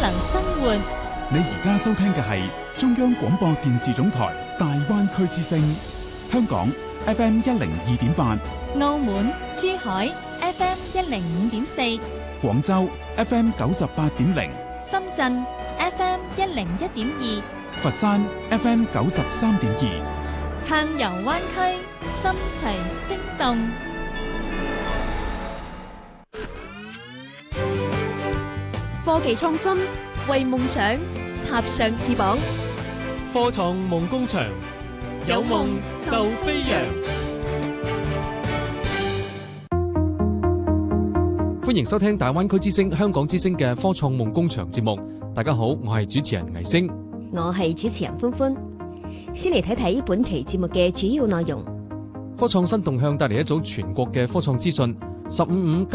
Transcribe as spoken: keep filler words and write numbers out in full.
能生活。 你而家收聽嘅係中央廣播電視總台大灣區之聲，香港 F M 一零二點八， 澳門、珠海 F M 一零五點四， 廣州 F M 九十八點零， 深圳 F M 一零一點二， 佛山 F M 九十三點二， 暢遊灣區，心隨聲動。 科技創新，為夢想插上翅膀。 科創夢工場，有夢就飛揚。歡迎收聽大灣區之聲、香港之聲嘅科創夢工場節目。大家好，我係主持人倪星， 我係主持人歡歡。先嚟睇睇本期節目嘅主要內容。 科創新動向帶嚟一組全國嘅科創資訊，十五五